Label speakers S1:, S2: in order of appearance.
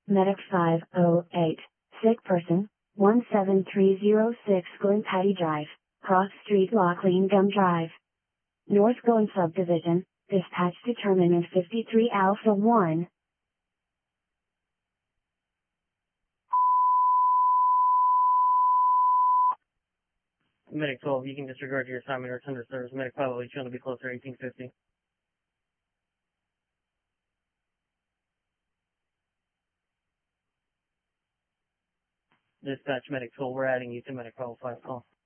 S1: Medic 508, sick person, 17306 Glen Patty Drive, Cross Street, Lockleen Gum Drive, North Glen Subdivision, dispatch determinant 53 Alpha 1.
S2: Medic 12, you can disregard your assignment or return to service. Medic 508, shown to be closer, 1850. Dispatch Medic 12, we're adding you to Medic 505 call.